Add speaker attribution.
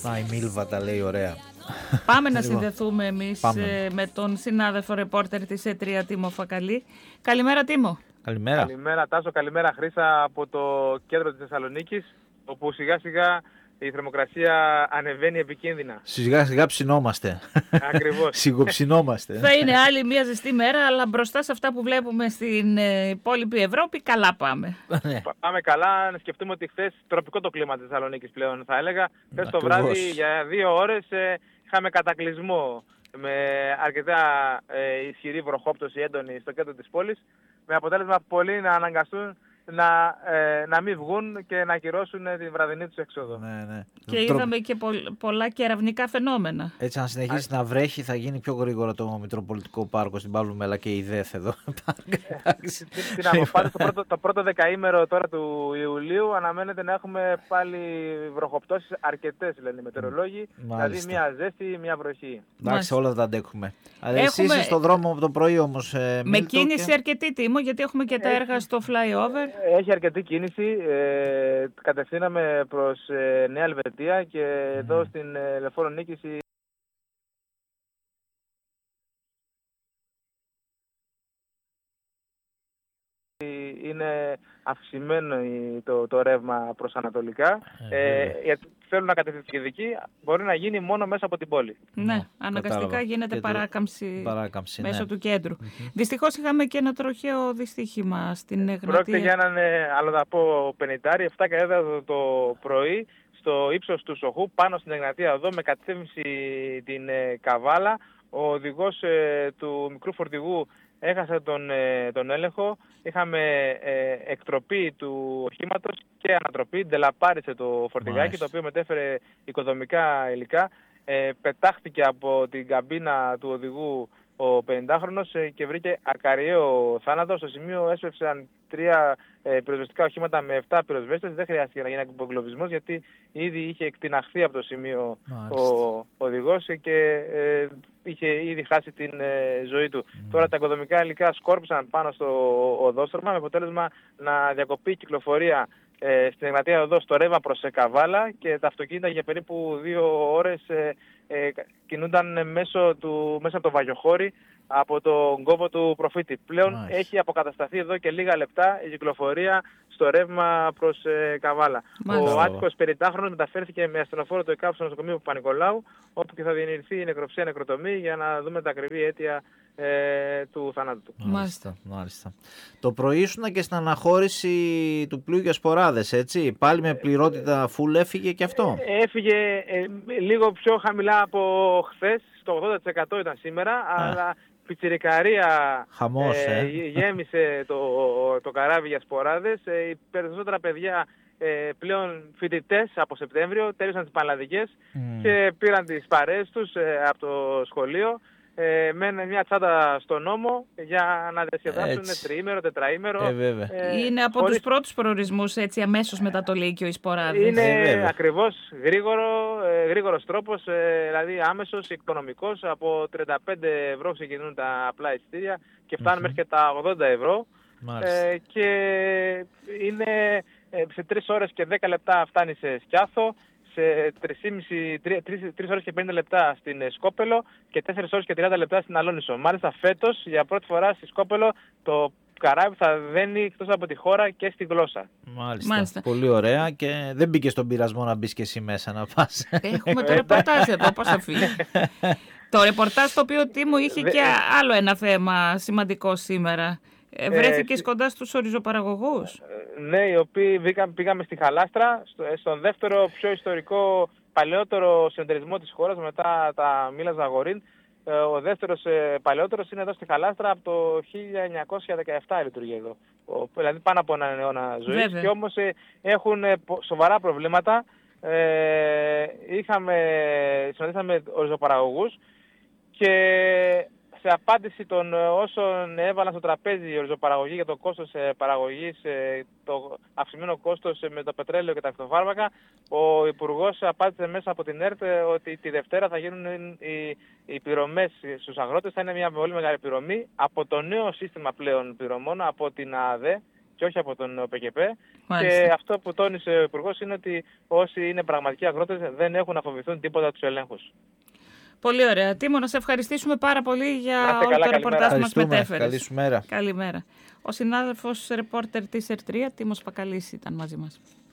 Speaker 1: Να, η Μίλβα τα λέει ωραία.
Speaker 2: Πάμε να συνδεθούμε εμείς με τον συνάδελφο ρεπόρτερ της ΕΤΡΙΑ, Τίμο Φακαλή. Καλημέρα, Τίμο.
Speaker 1: Καλημέρα.
Speaker 3: Καλημέρα, Τάσο. Καλημέρα, Χρύσα, από το κέντρο της Θεσσαλονίκης, όπου σιγά σιγά η θερμοκρασία ανεβαίνει επικίνδυνα.
Speaker 1: Σιγά σιγά ψινόμαστε.
Speaker 3: Ακριβώς.
Speaker 1: Σιγοψινόμαστε.
Speaker 2: Θα είναι άλλη μια ζεστή μέρα, αλλά μπροστά σε αυτά που βλέπουμε στην υπόλοιπη Ευρώπη, καλά πάμε.
Speaker 3: Πάμε καλά. Να σκεφτούμε ότι χθες τροπικό το κλίμα της Θεσσαλονίκης πλέον, θα έλεγα. Χθες το βράδυ για 2 ώρες είχαμε κατακλυσμό με αρκετά ισχυρή βροχόπτωση έντονη στο κέντρο της πόλης, με αποτέλεσμα πολλοί να αναγκαστούν να μην βγουν και να ακυρώσουν την βραδινή τους έξοδο.
Speaker 1: Ναι.
Speaker 2: Και είδαμε και πολλά κεραυνικά φαινόμενα.
Speaker 1: Έτσι, αν συνεχίσει να βρέχει, θα γίνει πιο γρήγορα το Μητροπολιτικό Πάρκο στην Παύλου Μέλα και η ΔΕΘ εδώ.
Speaker 3: Τι να πω, πάντως το πρώτο δεκαήμερο τώρα του Ιουλίου αναμένεται να έχουμε πάλι βροχοπτώσεις αρκετές, λένε οι μετεωρολόγοι. Δηλαδή μια ζέστη, μια βροχή.
Speaker 1: Εντάξει, όλα τα αντέχουμε. Αλλά εσύ είσαι στον δρόμο από το πρωί όμως.
Speaker 2: Με κίνηση αρκετή, Τίμο, γιατί έχουμε και τα έργα στο flyover.
Speaker 3: Έχει αρκετή κίνηση. Κατευθύναμε προς Νέα Ελβετία και εδώ στην Λεωφόρο Νίκηση είναι αυξημένο το ρεύμα προς ανατολικά. Γιατί θέλουν να κατευθυνθεί και δική, μπορεί να γίνει μόνο μέσα από την πόλη.
Speaker 2: Ναι, αναγκαστικά γίνεται παράκαμψη μέσω του κέντρου. Δυστυχώς είχαμε και ένα τροχαίο δυστύχημα στην Εγνατία.
Speaker 3: Πρόκειται για έναν αλλοδαπό πενητάρι, 7 και 4 το πρωί, στο ύψος του Σοχού, πάνω στην Εγνατία εδώ, με κατεύθυνση την Καβάλα. Ο οδηγός του μικρού φορτηγού έχασε τον έλεγχο. Είχαμε εκτροπή του οχήματος και ανατροπή. Ντελαπάρισε το φορτηγάκι, το οποίο μετέφερε οικοδομικά υλικά. Πετάχτηκε από την καμπίνα του οδηγού ο 50χρονος και βρήκε ακαριαίο θάνατο. Στο σημείο έσπευσαν 3 πυροσβεστικά οχήματα με 7 πυροσβέστες. Δεν χρειάστηκε να γίνει εγκλωβισμός, γιατί ήδη είχε εκτιναχθεί από το σημείο ο οδηγός και είχε ήδη χάσει την ζωή του. Τώρα τα οικοδομικά υλικά σκόρπισαν πάνω στο οδόστρωμα, με αποτέλεσμα να διακοπεί η κυκλοφορία στην Εγνατία οδό στο ρεύμα προς Καβάλα, και τα αυτοκίνητα για περίπου 2 ώρες κινούνταν μέσα από το Βαγιοχώρι, από τον κόμβο του Προφήτη. Πλέον έχει αποκατασταθεί εδώ και λίγα λεπτά η κυκλοφορία στο ρεύμα προς Καβάλα. Ο άτυχος 50χρονος μεταφέρθηκε με ασθενοφόρο το ΕΚΑΒ στο νοσοκομείο Παπα-Νικολάου, όπου και θα διενηρηθεί η νεκροψία νεκροτομή για να δούμε τα ακριβή αίτια του θανάτου του.
Speaker 1: Μάλιστα. Το πρωί ήσουν και στην αναχώρηση του πλοίου για σποράδες, έτσι. Πάλι με πληρότητα full έφυγε και αυτό. Έφυγε
Speaker 3: λίγο πιο χαμηλά από χθες, στο 80% ήταν σήμερα, αλλά πιτσιρικαρία γέμισε το καράβι για σποράδες. Οι περισσότερα παιδιά πλέον φοιτητές από Σεπτέμβριο τέλειωσαν τις πανελλαδικές και πήραν τις παρέες τους από το σχολείο. Με μια τσάντα στον νόμο για να διασκεδάσουν τριήμερο, τετραήμερο.
Speaker 2: Είναι από τους πρώτους προορισμούς, έτσι, αμέσως μετά το Λύκειο οι σποράδες.
Speaker 3: Είναι ακριβώς γρήγορος τρόπος, δηλαδή άμεσος, οικονομικός. Από 35 ευρώ ξεκινούν τα απλά εισιτήρια και φτάνουν μέχρι και τα 80 ευρώ. Και είναι σε 3 ώρες και 10 λεπτά φτάνει σε Σκιάθο, σε 3 ώρες και 50 λεπτά στην Σκόπελο και 4 ώρες και 30 λεπτά στην Αλόνισο. Μάλιστα φέτος για πρώτη φορά στη Σκόπελο το καράβι θα βαίνει εκτός από τη χώρα και στη γλώσσα.
Speaker 1: Μάλιστα. Πολύ ωραία, και δεν μπήκε στον πειρασμό να μπεις και εσύ μέσα να πας.
Speaker 2: Έχουμε το ρεπορτάζ εδώ, πώς θα φύγει. Το ρεπορτάζ το οποίο, Τίμο, είχε και άλλο ένα θέμα σημαντικό σήμερα. Βρέθηκες κοντά στους οριζοπαραγωγούς.
Speaker 3: Ναι, οι οποίοι πήγαμε στη Χαλάστρα, στον δεύτερο πιο ιστορικό, παλαιότερο συνεταιρισμό της χώρας μετά τα Μήλα Ζαγορίν. Ο δεύτερος παλαιότερος είναι εδώ στη Χαλάστρα, από το 1917 λειτουργεί εδώ. Δηλαδή πάνω από έναν αιώνα ζωής. Και όμως έχουν σοβαρά προβλήματα. Συναντήσαμε οριζοπαραγωγούς και σε απάντηση των όσων έβαλαν στο τραπέζι η οριζοπαραγωγή για το κόστος παραγωγής, το αυξημένο κόστος με το πετρέλαιο και τα φυτοφάρμακα, ο Υπουργός απάντησε μέσα από την ΕΡΤ ότι τη Δευτέρα θα γίνουν οι πληρωμές στους αγρότες. Θα είναι μια πολύ μεγάλη πληρωμή από το νέο σύστημα πλέον πληρωμών, από την ΑΔΕ, και όχι από τον ΠΚΠ. Και αυτό που τόνισε ο Υπουργός είναι ότι όσοι είναι πραγματικοί αγρότες δεν έχουν να φοβηθούν τίποτα τους ελέγχους.
Speaker 2: Πολύ ωραία. Τίμω, να σε ευχαριστήσουμε πάρα πολύ για όλο το ρεπορτάζ που μας μετέφερες.
Speaker 1: Καλή σου μέρα.
Speaker 2: Καλημέρα. Ο συνάδελφος ρεπόρτερ της ΕΡΤ3, Τίμος Πακαλής, ήταν μαζί μας.